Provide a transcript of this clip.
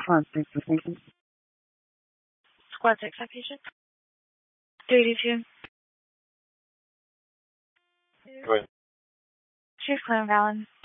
Squad 6, patient. Squad 6, that patient. 382. Go ahead. Chief Clem Valen.